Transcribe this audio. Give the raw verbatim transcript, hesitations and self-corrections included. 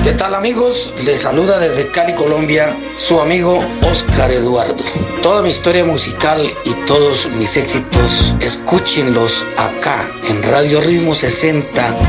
¿Qué tal, amigos? Les saluda desde Cali, Colombia, su amigo Oscar Eduardo. Toda mi historia musical y todos mis éxitos, escúchenlos acá en Radio Ritmo sesenta.